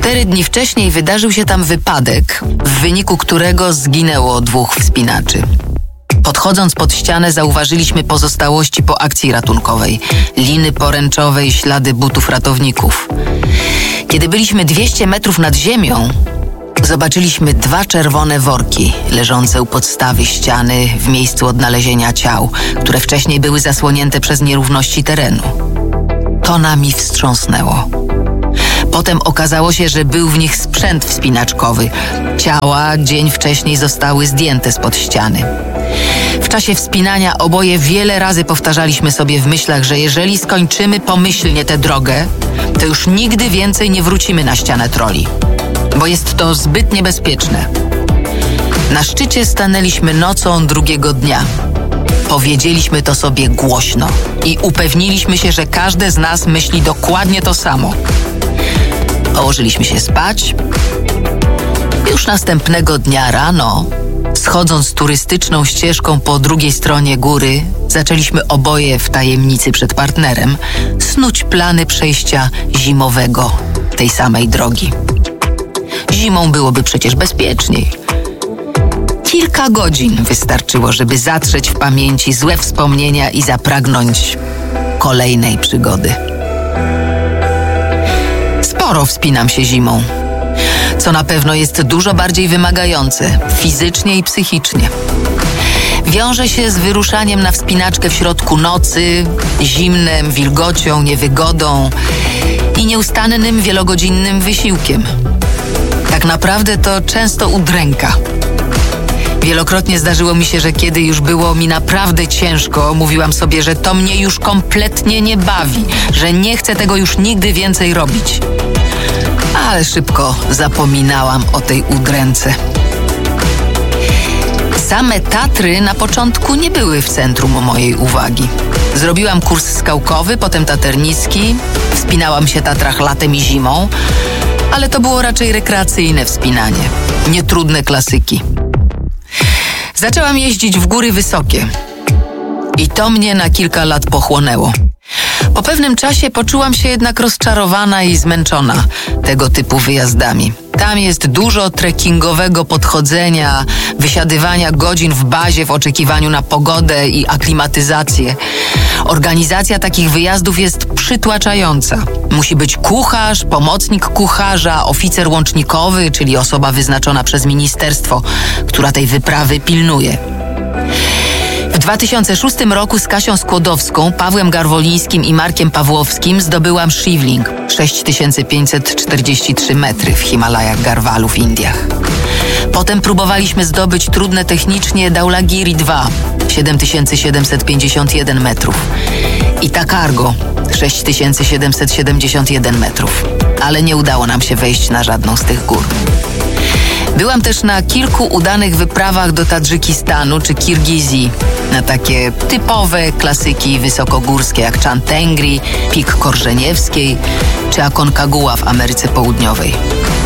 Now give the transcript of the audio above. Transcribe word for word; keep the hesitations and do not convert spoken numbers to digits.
Cztery dni wcześniej wydarzył się tam wypadek, w wyniku którego zginęło dwóch wspinaczy. Podchodząc pod ścianę zauważyliśmy pozostałości po akcji ratunkowej, liny poręczowe i ślady butów ratowników. Kiedy byliśmy dwieście metrów nad ziemią, zobaczyliśmy dwa czerwone worki leżące u podstawy ściany w miejscu odnalezienia ciał, które wcześniej były zasłonięte przez nierówności terenu. To nami wstrząsnęło. Potem okazało się, że był w nich sprzęt wspinaczkowy. Ciała dzień wcześniej zostały zdjęte spod ściany. W czasie wspinania oboje wiele razy powtarzaliśmy sobie w myślach, że jeżeli skończymy pomyślnie tę drogę, to już nigdy więcej nie wrócimy na ścianę troli, bo jest to zbyt niebezpieczne. Na szczycie stanęliśmy nocą drugiego dnia. Powiedzieliśmy to sobie głośno i upewniliśmy się, że każde z nas myśli dokładnie to samo. Położyliśmy się spać. Już następnego dnia rano, schodząc turystyczną ścieżką po drugiej stronie góry, zaczęliśmy oboje w tajemnicy przed partnerem snuć plany przejścia zimowego tej samej drogi. Zimą byłoby przecież bezpieczniej. Kilka godzin wystarczyło, żeby zatrzeć w pamięci złe wspomnienia i zapragnąć kolejnej przygody. Sporo wspinam się zimą, co na pewno jest dużo bardziej wymagające fizycznie i psychicznie. Wiąże się z wyruszaniem na wspinaczkę w środku nocy, zimnem, wilgocią, niewygodą i nieustannym, wielogodzinnym wysiłkiem. Tak naprawdę to często udręka. Wielokrotnie zdarzyło mi się, że kiedy już było mi naprawdę ciężko, mówiłam sobie, że to mnie już kompletnie nie bawi, że nie chcę tego już nigdy więcej robić. Ale szybko zapominałam o tej udręce. Same Tatry na początku nie były w centrum mojej uwagi. Zrobiłam kurs skałkowy, potem taternicki, wspinałam się Tatrach latem i zimą, ale to było raczej rekreacyjne wspinanie, nietrudne klasyki. Zaczęłam jeździć w góry wysokie i to mnie na kilka lat pochłonęło. Po pewnym czasie poczułam się jednak rozczarowana i zmęczona tego typu wyjazdami. Tam jest dużo trekkingowego podchodzenia, wysiadywania godzin w bazie w oczekiwaniu na pogodę i aklimatyzację. Organizacja takich wyjazdów jest przytłaczająca. Musi być kucharz, pomocnik kucharza, oficer łącznikowy, czyli osoba wyznaczona przez ministerstwo, która tej wyprawy pilnuje. W dwa tysiące szóstym roku z Kasią Skłodowską, Pawłem Garwolińskim i Markiem Pawłowskim zdobyłam Shivling, sześć tysięcy pięćset czterdzieści trzy metry w Himalajach Garhwalu w Indiach. Potem próbowaliśmy zdobyć trudne technicznie Dhaulagiri dwa, siedem tysięcy siedemset pięćdziesiąt jeden metrów i Takargo, sześć tysięcy siedemset siedemdziesiąt jeden metrów, ale nie udało nam się wejść na żadną z tych gór. Byłam też na kilku udanych wyprawach do Tadżykistanu czy Kirgizji, na takie typowe klasyki wysokogórskie jak Chantengri, Pik Korżeniewskiej czy Aconcagua w Ameryce Południowej.